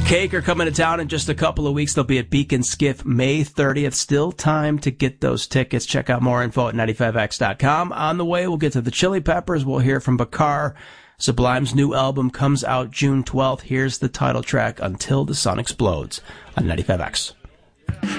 Cake are coming to town in just a couple of weeks. They'll be at Beacon Skiff May 30th. Still time to get those tickets. Check out more info at 95x.com. On the way, we'll get to the Chili Peppers. We'll hear from Bakar. Sublime's new album comes out June 12th. Here's the title track, Until the Sun Explodes, on 95X.